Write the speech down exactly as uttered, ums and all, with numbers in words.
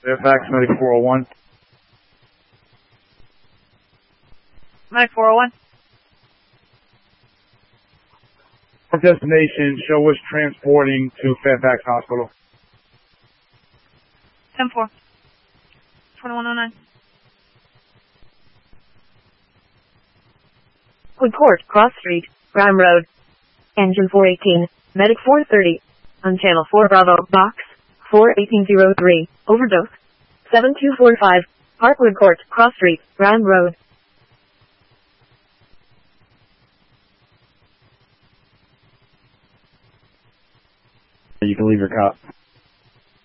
Fairfax, Medic four oh one. Medic four oh one. Our destination, show us transporting to Fairfax Hospital. ten four. twenty-one oh nine. Wood Court, Cross Street, Graham Road. Engine four eighteen, Medic four thirty. On Channel four Bravo, Box four eighteen oh three. Overdose. seven two four five. Parkwood Court, Cross Street, Graham Road. You can leave your cop.